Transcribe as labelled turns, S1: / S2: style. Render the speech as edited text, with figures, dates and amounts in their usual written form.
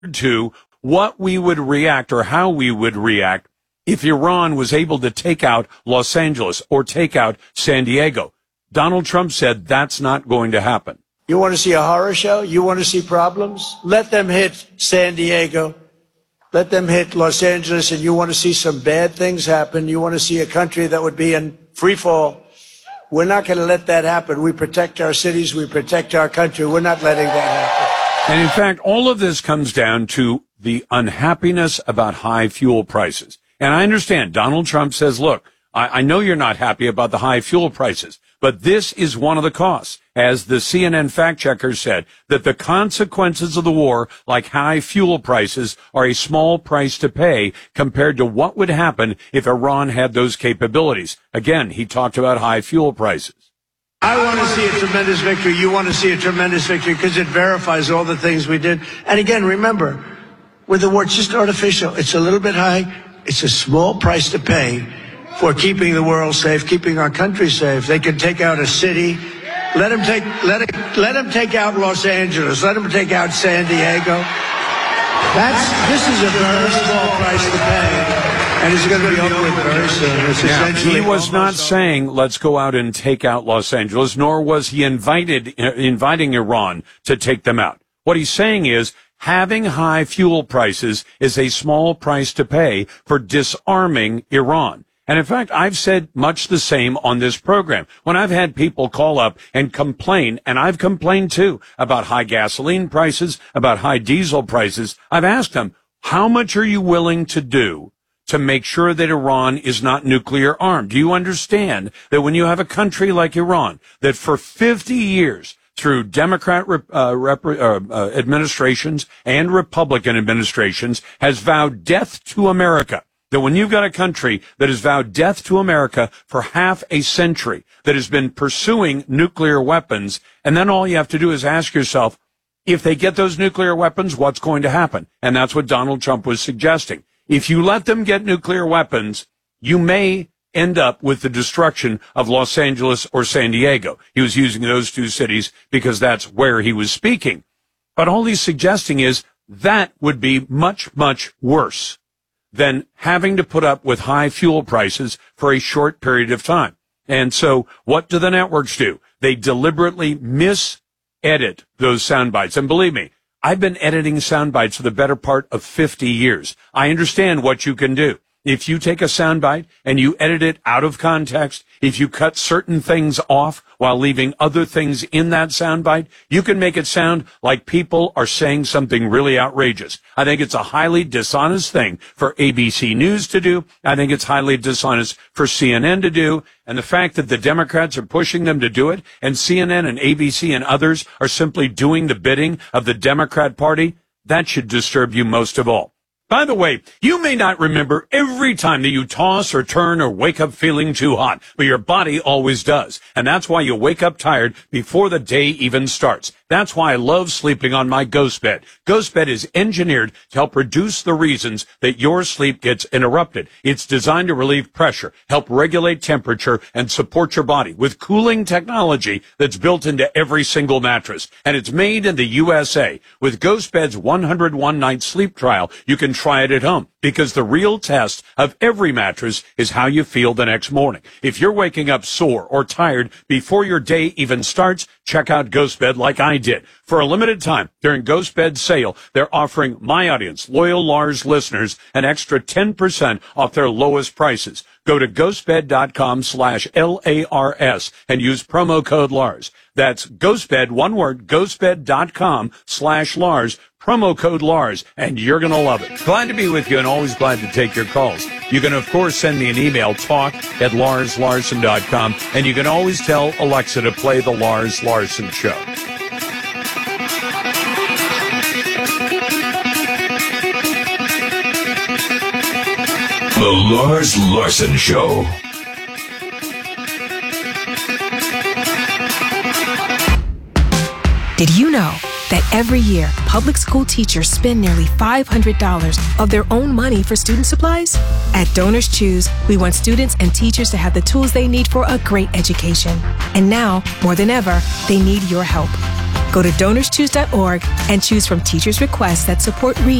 S1: to what we would react or how we would react if Iran was able to take out Los Angeles or take out San Diego. Donald Trump said that's not going to happen.
S2: You want to see a horror show? You want to see problems? Let them hit San Diego. Let them hit Los Angeles, and you want to see some bad things happen. You want to see a country that would be in free fall. We're not going to let that happen. We protect our cities. We protect our country. We're not letting that happen.
S1: And in fact, all of this comes down to the unhappiness about high fuel prices. And I understand Donald Trump says, look, I know you're not happy about the high fuel prices, but this is one of the costs. As the CNN fact checker said, that the consequences of the war, like high fuel prices, are a small price to pay compared to what would happen if Iran had those capabilities. Again, he talked about high fuel prices.
S2: I want to see a tremendous victory. You want to see a tremendous victory because it verifies all the things we did. And again, remember, with the war, it's just artificial. It's a little bit high. It's a small price to pay for keeping the world safe, keeping our country safe. They can take out a city. Let them take out Los Angeles. Let them take out San Diego. This is a very small price to pay, and it's going to be over with very soon. It's essentially
S1: he was not saying let's go out and take out Los Angeles, nor was he inviting Iran to take them out. What he's saying is having high fuel prices is a small price to pay for disarming Iran. And in fact, I've said much the same on this program. When I've had people call up and complain, and I've complained too, about high gasoline prices, about high diesel prices, I've asked them, how much are you willing to do to make sure that Iran is not nuclear armed? Do you understand that when you have a country like Iran, that for 50 years, through Democrat administrations and Republican administrations, has vowed death to America? That when you've got a country that has vowed death to America for half a century, that has been pursuing nuclear weapons, and then all you have to do is ask yourself, if they get those nuclear weapons, what's going to happen? And that's what Donald Trump was suggesting. If you let them get nuclear weapons, you may end up with the destruction of Los Angeles or San Diego. He was using those two cities because that's where he was speaking. But all he's suggesting is that would be much, much worse than having to put up with high fuel prices for a short period of time. And so what do the networks do? They deliberately mis-edit those sound bites. And believe me, I've been editing sound bites for the better part of 50 years. I understand what you can do. If you take a soundbite and you edit it out of context, if you cut certain things off while leaving other things in that soundbite, you can make it sound like people are saying something really outrageous. I think it's a highly dishonest thing for ABC News to do. I think it's highly dishonest for CNN to do. And the fact that the Democrats are pushing them to do it, and CNN and ABC and others are simply doing the bidding of the Democrat Party, that should disturb you most of all. By the way, you may not remember every time that you toss or turn or wake up feeling too hot, but your body always does. And that's why you wake up tired before the day even starts. That's why I love sleeping on my Ghost Bed. Ghost Bed is engineered to help reduce the reasons that your sleep gets interrupted. It's designed to relieve pressure, help regulate temperature, and support your body with cooling technology that's built into every single mattress. And it's made in the USA. With Ghost Bed's 101-night sleep trial, you can try it at home, because the real test of every mattress is how you feel the next morning. If you're waking up sore or tired before your day even starts, check out Ghost Bed like I did. For a limited time, during Ghost Bed's sale, they're offering my audience, loyal Lars listeners, an extra 10% off their lowest prices. Go to ghostbed.com/LARS and use promo code Lars. That's Ghostbed, one word, ghostbed.com/Lars, promo code Lars, and you're going to love it. Glad to be with you and always glad to take your calls. You can, of course, send me an email, talk@LarsLarson.com, and you can always tell Alexa to play The Lars Larson Show.
S3: The Lars Larson Show.
S4: Did you know that every year, public school teachers spend nearly $500 of their own money for student supplies? At Donors Choose, we want students and teachers to have the tools they need for a great education. And now, more than ever, they need your help. Go to DonorsChoose.org and choose from teachers' requests that support reading